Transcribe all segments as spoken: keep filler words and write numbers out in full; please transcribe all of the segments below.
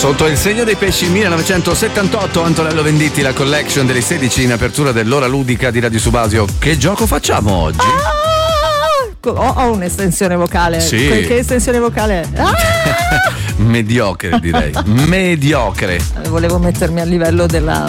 Sotto il segno dei pesci millenovecentosettantotto, Antonello Venditti, la collection delle sedici in apertura dell'ora ludica di Radio Subasio. Che gioco facciamo oggi? Ah, ho, ho un'estensione vocale. Sì. Che, che estensione vocale è? Ah! Mediocre, direi. Mediocre. Volevo mettermi a livello della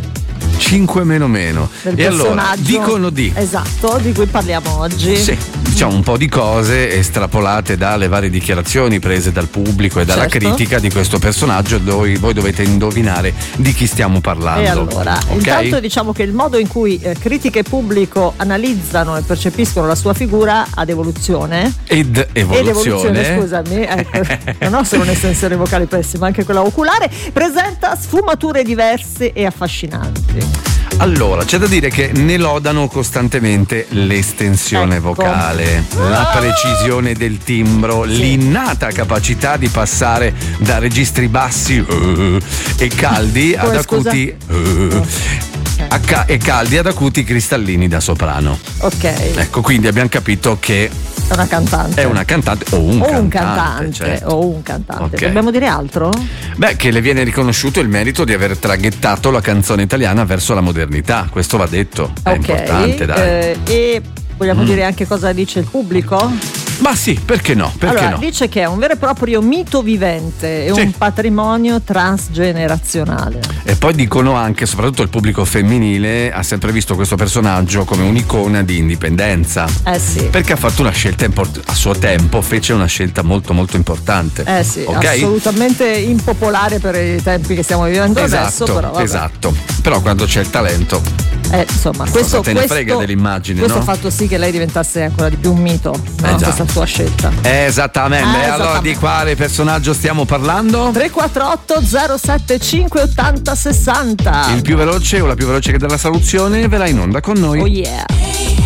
cinque meno meno. del E allora personaggio. dicono di Esatto, di cui parliamo oggi. Sì, diciamo un po' di cose estrapolate dalle varie dichiarazioni prese dal pubblico e dalla Certo. critica di questo personaggio. Dove voi dovete indovinare di chi stiamo parlando. E allora, ok? intanto diciamo che il modo in cui eh, critica e pubblico analizzano e percepiscono la sua figura ad evoluzione. Ed evoluzione. Ed evoluzione, scusami, ecco, non ho solo un'estensione vocale pessima, anche quella oculare, presenta sfumature diverse e affascinanti. Allora, c'è da dire che ne lodano costantemente l'estensione Ecco. vocale, la precisione del timbro, Sì. l'innata capacità di passare da registri bassi uh, e caldi ad Come, scusa? acuti uh, a ca- e caldi ad acuti cristallini da soprano. Ok, Ecco, quindi abbiamo capito che è una cantante. è una cantante o un o cantante. un cantante, certo. o un cantante. Ok. Dobbiamo dire altro? Beh, che le viene riconosciuto il merito di aver traghettato la canzone italiana verso la modernità, questo va detto, è Ok, importante, dai. eh, e vogliamo Mm. dire anche cosa dice il pubblico? Ma sì, perché no? Perché allora, no? dice che è un vero e proprio mito vivente e Sì. un patrimonio transgenerazionale. E poi dicono anche, soprattutto il pubblico femminile, ha sempre visto questo personaggio come un'icona di indipendenza. Eh sì. Perché ha fatto una scelta import- a suo tempo, fece una scelta molto molto importante. Eh sì, ok? assolutamente impopolare per i tempi che stiamo vivendo Esatto, adesso, però vabbè. esatto. Però quando c'è il talento, Eh, insomma, questo, te ne questo, frega dell'immagine, questo no? ha fatto sì che lei diventasse ancora di più un mito, no? Eh già. Questa sua scelta. esattamente. Ah, E allora esattamente. di quale personaggio stiamo parlando? tre quattro otto zero sette cinque ottanta sessanta. Il più veloce o la più veloce che dà la soluzione verrà in onda con noi. Oh yeah.